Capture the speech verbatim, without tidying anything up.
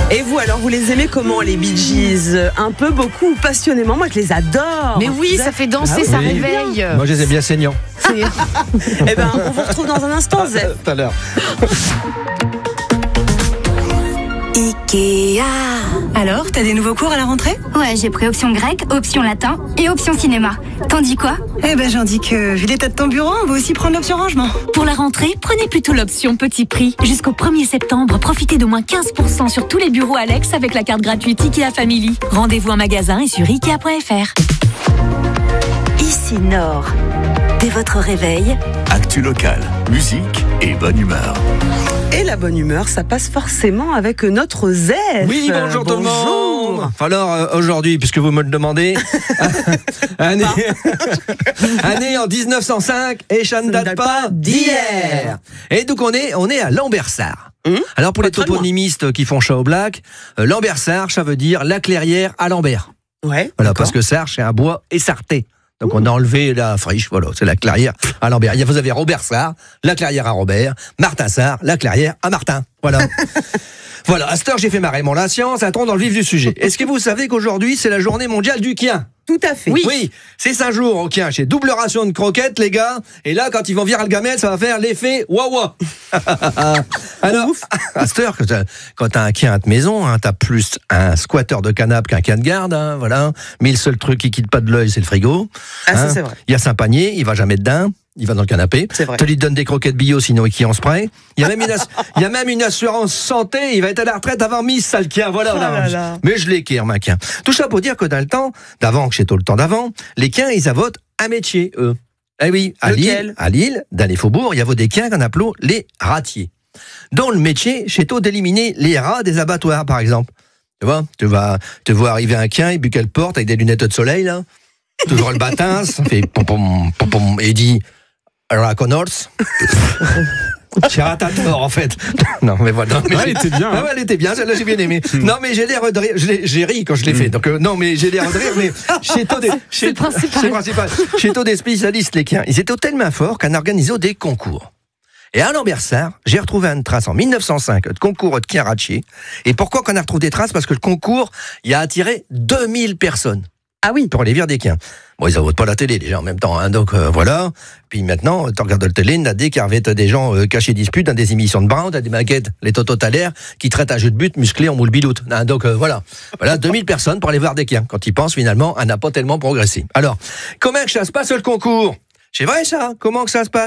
Et vous, alors, vous les aimez comment, les Bee Gees? Un peu, beaucoup ou passionnément? Moi, je les adore. Mais oui, ça fait danser, Ah ça oui. réveille. Moi, je les aime bien saignants. Eh ben, on vous retrouve dans un instant, Zef. Tout à l'heure. Ikea. Alors, t'as des nouveaux cours à la rentrée? Ouais, j'ai pris option grec, option latin et option cinéma. T'en dis quoi? Eh ben, j'en dis que, vu l'état de ton bureau, on va aussi prendre l'option rangement. Pour la rentrée, prenez plutôt l'option petit prix. Jusqu'au premier septembre, profitez d'au moins quinze pour cent sur tous les bureaux Alex avec la carte gratuite Ikea Family. Rendez-vous en magasin et sur ikea point f r. Ici Nord. Dès votre réveil, Actu locale, musique et bonne humeur. Et la bonne humeur, ça passe forcément avec notre Zef. Oui, bonjour, tout le monde. Alors, euh, aujourd'hui, puisque vous me le demandez, année, année en dix-neuf cent cinq, et ça ne date pas d'hier. Et donc, on est, on est à Lambersart. Mmh, Alors, pour les très loin. toponymistes qui font chat au black, euh, Lambersart, ça veut dire la clairière à Lambert. Ouais. Voilà, d'accord. parce que Sarre, c'est un bois essarté. Donc on a enlevé la friche, voilà, c'est la clairière à Lambert. Vous avez Robert Sarre, la clairière à Robert, Martin Sarre, la clairière à Martin. Voilà. Voilà, à cette heure, j'ai fait ma Raymond la science, entrons dans le vif du sujet. Est-ce que vous savez qu'aujourd'hui, c'est la journée mondiale du quien? Tout à fait. Oui, oui, c'est cinq jours au quien, chez double ration de croquettes, les gars. Et là, quand ils vont virer le gamelle, ça va faire l'effet wawa. Alors, à cette heure, quand t'as, quand t'as un quien à ta maison, hein, t'as plus un squatteur de canapé qu'un quien de garde, hein, voilà. Mais le seul truc qui quitte pas de l'œil, c'est le frigo. Ah, ça, Hein. c'est vrai. Il y a cinq paniers, il va jamais dedans. Il va dans le canapé. C'est vrai. Tu lui donnes des croquettes bio, sinon il qui en spray. Il y a même une, ass- il y a même une assurance santé. Il va être à la retraite avant mis, ça le quien. Voilà. Oh voilà. là là. Mais je l'ai qu'un, ma quien. Tout ça pour dire que dans le temps d'avant, que chez tout le temps d'avant, les quiens, ils avaient un métier, eux. Eh oui, à Lequel Lille, à Lille, dans les faubourgs, il y avait des quiens qu'on appelait les ratiers. Dans le métier, chez toi, d'éliminer les rats des abattoirs, par exemple. Tu vois, tu vas, tu vois arriver un quien, il but quelle porte avec des lunettes de soleil, là. Toujours le bâtin, ça fait pom pom pom pom, et il dit Rat Connors. J'ai ratator, en fait. Non, mais voilà. Non, mais Ouais, j'ai- elle était bien, Ah hein. ouais, elle était bien, celle-là, j'ai bien aimé. Non, mais j'ai l'air de rire. je l'ai- J'ai ri quand je l'ai fait. Donc, euh, non, mais j'ai l'air de rire, mais chez tous des, chez, le principal. c'est le principal. Chez tous des spécialistes, les quiens, ils étaient tellement forts qu'on a organisé des concours. Et à Lambersart, j'ai retrouvé une trace en mille neuf cent cinq de concours de quien ratier. Et pourquoi qu'on a retrouvé des traces? Parce que le concours, il a attiré deux mille personnes. Ah oui. Pour les virer des quiens. Bon, ils n'avaient pas la télé déjà en même temps, hein, donc euh, voilà. Puis maintenant, tu regardes la télé, il y a des qui avaient des gens euh, cachés disputes dans des émissions de Brown, t'as des maquettes, les Toto Thaler, qui traitent un jeu de but musclé en moule biloute. Hein, donc euh, voilà, voilà deux mille personnes pour aller voir des quiens. Quand ils pensent finalement, on n'a pas tellement progressé. Alors, comment que ça se passe le concours? C'est vrai ça? Comment que ça se passe?